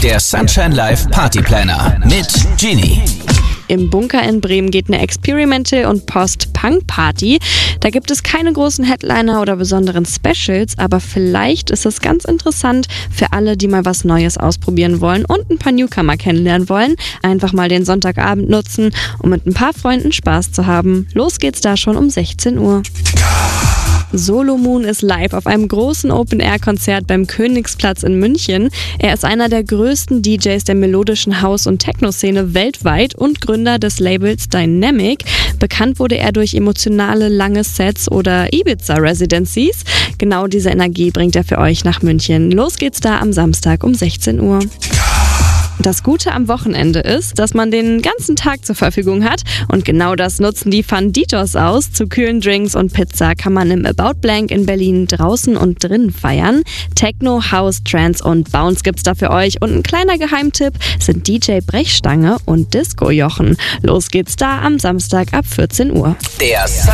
Der Sunshine Live Party Planner mit Genie. Im Bunker in Bremen geht eine Experimental- und Post-Punk-Party. Da gibt es keine großen Headliner oder besonderen Specials, aber vielleicht ist es ganz interessant für alle, die mal was Neues ausprobieren wollen und ein paar Newcomer kennenlernen wollen. Einfach mal den Sonntagabend nutzen, um mit ein paar Freunden Spaß zu haben. Los geht's da schon um 16 Uhr. Solomoon ist live auf einem großen Open-Air-Konzert beim Königsplatz in München. Er ist einer der größten DJs der melodischen House- und Techno-Szene weltweit und Gründer des Labels Dynamic. Bekannt wurde er durch emotionale, lange Sets oder Ibiza-Residencies. Genau diese Energie bringt er für euch nach München. Los geht's da am Samstag um 16 Uhr. Das Gute am Wochenende ist, dass man den ganzen Tag zur Verfügung hat und genau das nutzen die Funditos aus. Zu kühlen Drinks und Pizza kann man im About Blank in Berlin draußen und drinnen feiern. Techno, House, Trance und Bounce gibt's da für euch und ein kleiner Geheimtipp sind DJ Brechstange und Disco Jochen. Los geht's da am Samstag ab 14 Uhr. Der